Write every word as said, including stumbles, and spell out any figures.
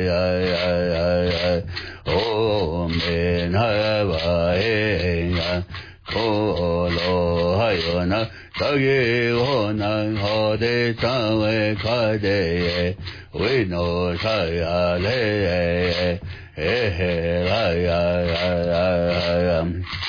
Om in Hava Kolo Hayona Tagi Hona Hode Tawe Kade We know Sayale Eh, eh,